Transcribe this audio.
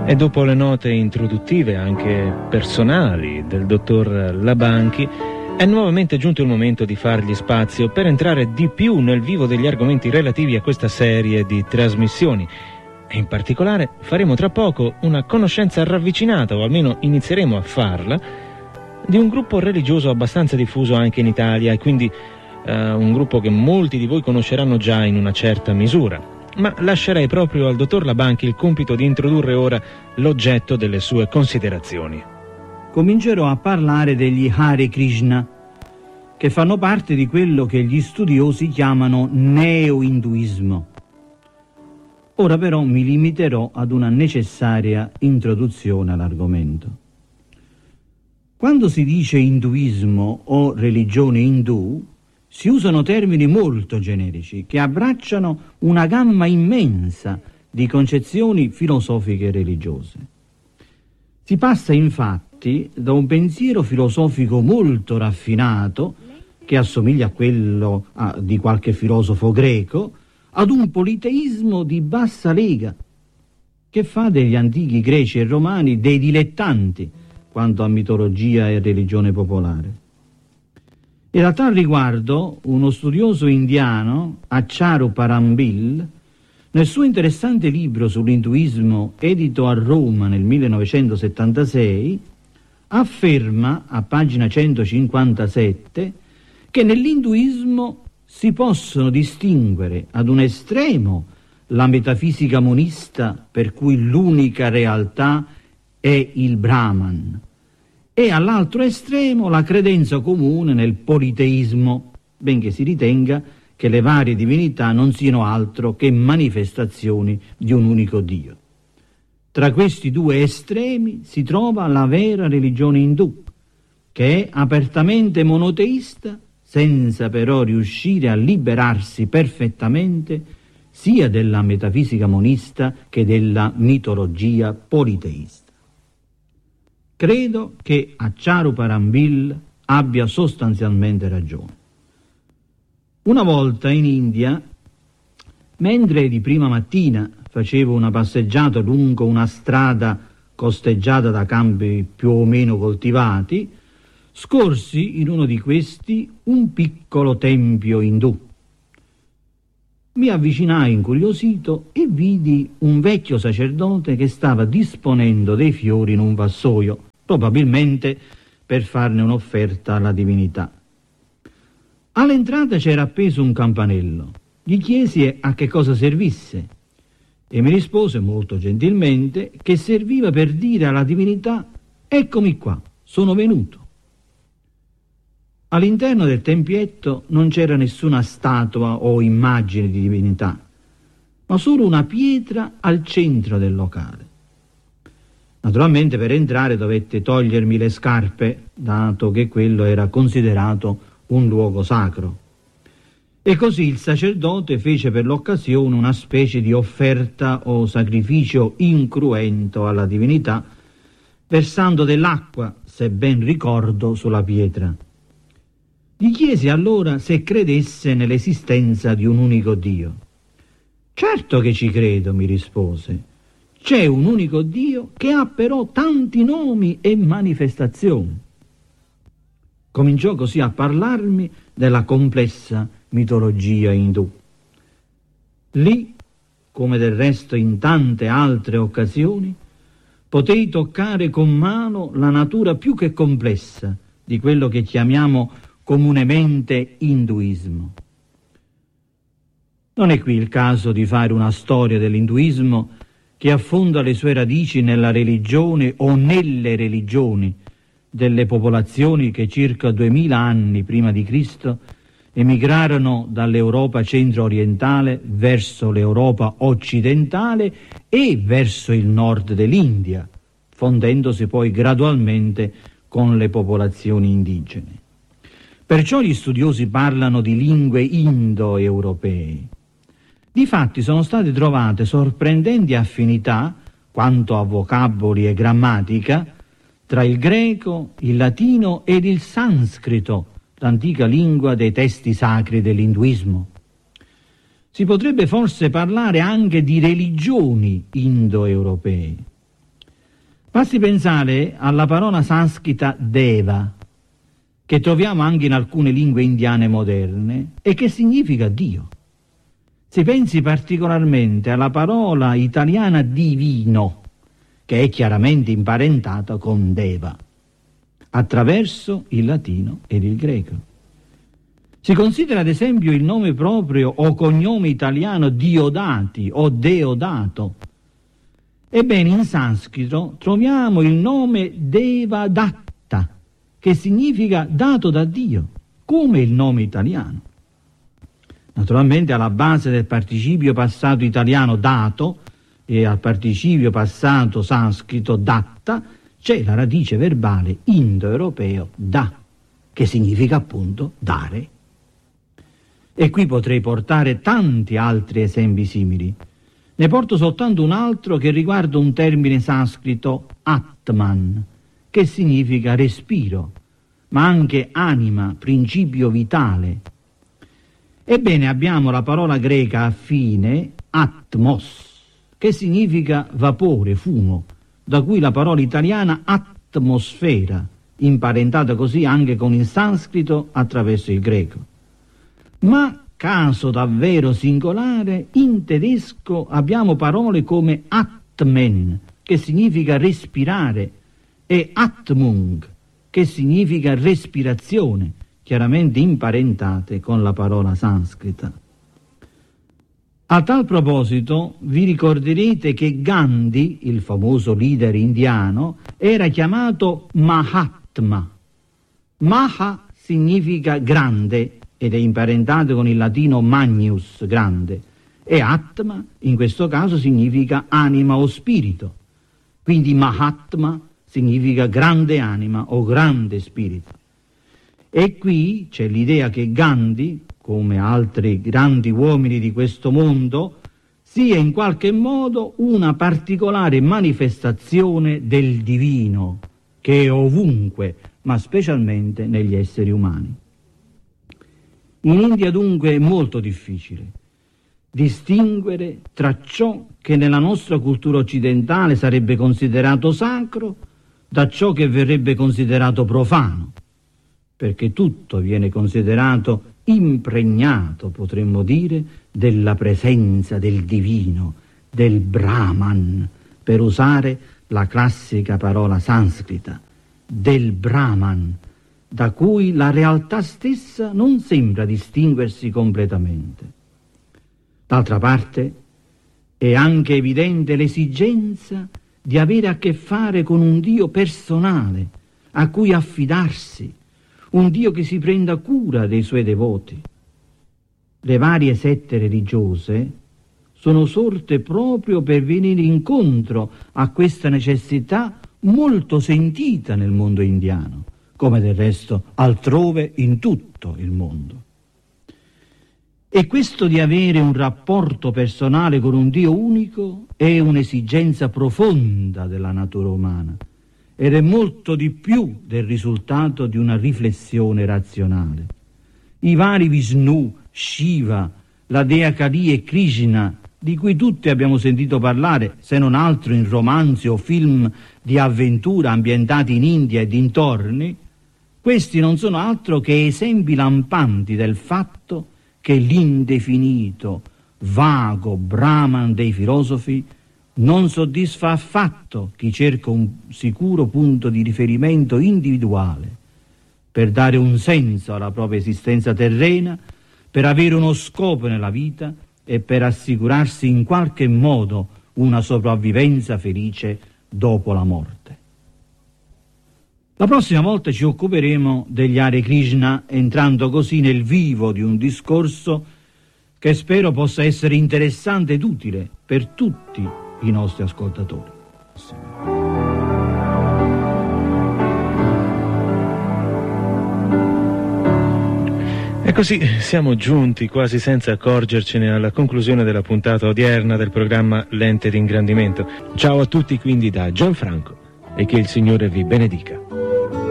E dopo le note introduttive, anche personali, del dottor Labanchi, è nuovamente giunto il momento di fargli spazio per entrare di più nel vivo degli argomenti relativi a questa serie di trasmissioni. E in particolare faremo tra poco una conoscenza ravvicinata, o almeno inizieremo a farla, di un gruppo religioso abbastanza diffuso anche in Italia e quindi un gruppo che molti di voi conosceranno già in una certa misura. Ma lascerei proprio al dottor Labanchi il compito di introdurre ora l'oggetto delle sue considerazioni. Comincerò a parlare degli Hare Krishna, che fanno parte di quello che gli studiosi chiamano neo-induismo. Ora però mi limiterò ad una necessaria introduzione all'argomento. Quando si dice induismo o religione indù, si usano termini molto generici che abbracciano una gamma immensa di concezioni filosofiche e religiose. Si passa infatti da un pensiero filosofico molto raffinato, che assomiglia a quello di qualche filosofo greco, ad un politeismo di bassa lega, che fa degli antichi greci e romani dei dilettanti quanto a mitologia e religione popolare. E a tal riguardo uno studioso indiano, Acharu Parambil, nel suo interessante libro sull'induismo, edito a Roma nel 1976, afferma a pagina 157 che nell'induismo si possono distinguere ad un estremo la metafisica monista, per cui l'unica realtà è il Brahman, e all'altro estremo la credenza comune nel politeismo, benché si ritenga che le varie divinità non siano altro che manifestazioni di un unico Dio. Tra questi due estremi si trova la vera religione indù, che è apertamente monoteista, senza però riuscire a liberarsi perfettamente sia della metafisica monista che della mitologia politeista. Credo che Acharu Parambil abbia sostanzialmente ragione. Una volta in India, mentre di prima mattina facevo una passeggiata lungo una strada costeggiata da campi più o meno coltivati, scorsi in uno di questi un piccolo tempio indù. Mi avvicinai incuriosito e vidi un vecchio sacerdote che stava disponendo dei fiori in un vassoio, probabilmente per farne un'offerta alla divinità. All'entrata c'era appeso un campanello. Gli chiesi a che cosa servisse e mi rispose molto gentilmente che serviva per dire alla divinità: eccomi qua, sono venuto. All'interno del tempietto non c'era nessuna statua o immagine di divinità, ma solo una pietra al centro del locale. Naturalmente per entrare dovette togliermi le scarpe, dato che quello era considerato un luogo sacro. E così il sacerdote fece per l'occasione una specie di offerta o sacrificio incruento alla divinità, versando dell'acqua, se ben ricordo, sulla pietra. Gli chiesi allora se credesse nell'esistenza di un unico Dio. Certo che ci credo, mi rispose. C'è un unico Dio che ha però tanti nomi e manifestazioni. Cominciò così a parlarmi della complessa mitologia indù. Lì, come del resto in tante altre occasioni, potei toccare con mano la natura più che complessa di quello che chiamiamo comunemente induismo. Non è qui il caso di fare una storia dell'induismo che affonda le sue radici nella religione o nelle religioni delle popolazioni che circa 2000 anni prima di Cristo emigrarono dall'Europa centro-orientale verso l'Europa occidentale e verso il nord dell'India, fondendosi poi gradualmente con le popolazioni indigene. Perciò gli studiosi parlano di lingue indoeuropee. Difatti sono state trovate sorprendenti affinità, quanto a vocaboli e grammatica, tra il greco, il latino ed il sanscrito, l'antica lingua dei testi sacri dell'induismo. Si potrebbe forse parlare anche di religioni indoeuropee. Basti pensare alla parola sanscrita deva, che troviamo anche in alcune lingue indiane moderne e che significa Dio. Si pensi particolarmente alla parola italiana divino, che è chiaramente imparentata con deva, attraverso il latino ed il greco. Si considera ad esempio il nome proprio o cognome italiano Diodati o Deodato. Ebbene, in sanscrito troviamo il nome Devadatta, che significa dato da Dio, come il nome italiano. Naturalmente alla base del participio passato italiano dato e al participio passato sanscrito datta c'è la radice verbale indoeuropeo da, che significa appunto dare. E qui potrei portare tanti altri esempi simili. Ne porto soltanto un altro che riguarda un termine sanscrito Atman, che significa respiro, ma anche anima, principio vitale. Ebbene, abbiamo la parola greca affine atmos, che significa vapore, fumo, da cui la parola italiana atmosfera, imparentata così anche con il sanscrito attraverso il greco. Ma, caso davvero singolare, in tedesco abbiamo parole come atmen, che significa respirare, e atmung, che significa respirazione, chiaramente imparentate con la parola sanscrita. A tal proposito vi ricorderete che Gandhi, il famoso leader indiano, era chiamato Mahatma. Maha significa grande ed è imparentato con il latino magnus, grande, e Atma in questo caso significa anima o spirito. Quindi Mahatma significa grande anima o grande spirito. E qui c'è l'idea che Gandhi, come altri grandi uomini di questo mondo, sia in qualche modo una particolare manifestazione del divino, che è ovunque, ma specialmente negli esseri umani. In India dunque è molto difficile distinguere tra ciò che nella nostra cultura occidentale sarebbe considerato sacro da ciò che verrebbe considerato profano, perché tutto viene considerato impregnato, potremmo dire, della presenza del divino, del Brahman, per usare la classica parola sanscrita, del Brahman, da cui la realtà stessa non sembra distinguersi completamente. D'altra parte, è anche evidente l'esigenza di avere a che fare con un Dio personale, a cui affidarsi, un Dio che si prenda cura dei suoi devoti. Le varie sette religiose sono sorte proprio per venire incontro a questa necessità molto sentita nel mondo indiano, come del resto altrove in tutto il mondo. E questo di avere un rapporto personale con un Dio unico è un'esigenza profonda della natura umana ed è molto di più del risultato di una riflessione razionale. I vari Vishnu, Shiva, la dea Kali e Krishna, di cui tutti abbiamo sentito parlare, se non altro in romanzi o film di avventura ambientati in India e dintorni, questi non sono altro che esempi lampanti del fatto che l'indefinito, vago Brahman dei filosofi non soddisfa affatto chi cerca un sicuro punto di riferimento individuale per dare un senso alla propria esistenza terrena, per avere uno scopo nella vita e per assicurarsi in qualche modo una sopravvivenza felice dopo la morte. La prossima volta ci occuperemo degli Hare Krishna, entrando così nel vivo di un discorso che spero possa essere interessante ed utile per tutti i nostri ascoltatori. E così siamo giunti quasi senza accorgercene alla conclusione della puntata odierna del programma Lente di Ingrandimento. Ciao a tutti quindi da Gianfranco e che il Signore vi benedica.